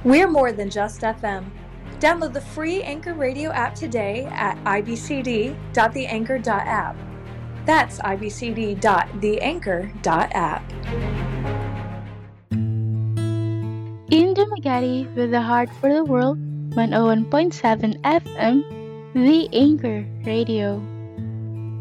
We're more than just FM. Download the free Anchor Radio app today at ibcd.theanchor.app. That's ibcd.theanchor.app. In Dumaguete with the heart for the world, 101.7 FM, The Anchor Radio.